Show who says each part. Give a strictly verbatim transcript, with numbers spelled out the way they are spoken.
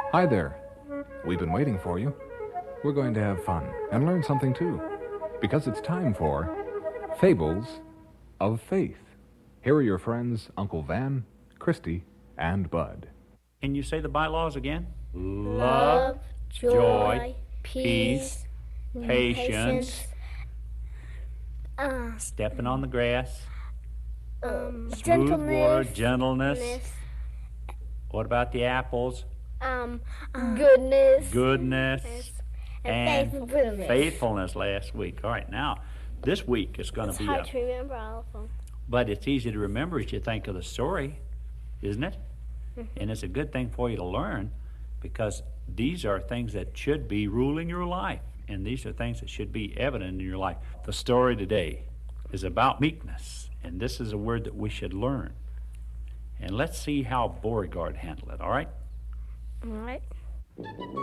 Speaker 1: Hi there. We've been waiting for you. We're going to have fun and learn something too, because it's time for Fables of Faith. Here are your friends, Uncle Van, Christy, and Bud.
Speaker 2: Can you say the bylaws again?
Speaker 3: Love, joy, peace,
Speaker 2: patience,
Speaker 3: uh,
Speaker 2: stepping on the grass,
Speaker 3: um,
Speaker 2: smooth
Speaker 3: gentleness,
Speaker 2: water, gentleness.
Speaker 3: goodness,
Speaker 2: What about the apples?
Speaker 3: um, goodness,
Speaker 2: Goodness
Speaker 3: and,
Speaker 2: and
Speaker 3: faithfulness.
Speaker 2: faithfulness last week. All right, now, this week is going to
Speaker 3: It's
Speaker 2: be
Speaker 3: hard
Speaker 2: a,
Speaker 3: to remember all of them.
Speaker 2: but it's easy to remember as you think of the story, isn't it?
Speaker 3: Mm-hmm.
Speaker 2: And it's a good thing for you to learn, because these are things that should be ruling your life, and these are things that should be evident in your life. The story today is about meekness, and this is a word that we should learn. And let's see how Beauregard handled it, all right?
Speaker 3: All right.